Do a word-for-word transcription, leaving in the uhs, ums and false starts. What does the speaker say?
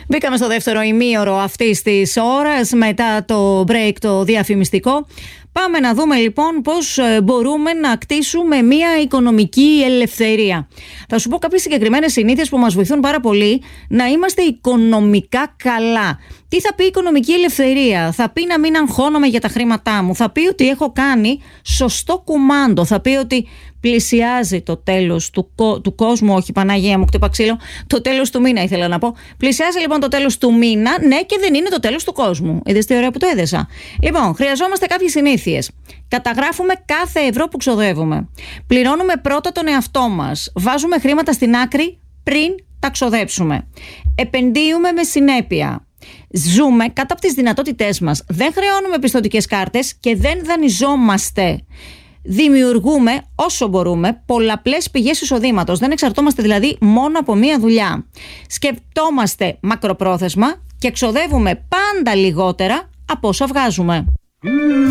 Μπήκαμε στο δεύτερο ημίωρο αυτής της ώρας μετά το break το διαφημιστικό. Πάμε να δούμε λοιπόν πώς μπορούμε να κτίσουμε μια οικονομική ελευθερία. Θα σου πω κάποιες συγκεκριμένες συνήθειες που μας βοηθούν πάρα πολύ να είμαστε οικονομικά καλά. Τι θα πει οικονομική ελευθερία? Θα πει να μην αγχώνομαι για τα χρήματά μου. Θα πει ότι έχω κάνει σωστό κουμάντο. Θα πει ότι πλησιάζει το τέλος του, του κόσμου. Όχι, Παναγία μου, χτύπα ξύλο. Το τέλος του μήνα ήθελα να πω. Πλησιάζει λοιπόν το τέλος του μήνα, ναι, και δεν είναι το τέλος του κόσμου. Είδες τι ωραία που το έδεσα. Λοιπόν, χρειαζόμαστε κάποιες συνήθειες. Καταγράφουμε κάθε ευρώ που ξοδεύουμε. Πληρώνουμε πρώτα τον εαυτό μας. Βάζουμε χρήματα στην άκρη πριν τα ξοδέψουμε. Επενδύουμε με συνέπεια. Ζούμε κάτω από τις δυνατότητές μας. Δεν χρεώνουμε πιστωτικές κάρτες και δεν δανειζόμαστε. Δημιουργούμε όσο μπορούμε πολλαπλές πηγές εισοδήματος. Δεν εξαρτώμαστε δηλαδή μόνο από μία δουλειά. Σκεπτόμαστε μακροπρόθεσμα και ξοδεύουμε πάντα λιγότερα από όσα βγάζουμε.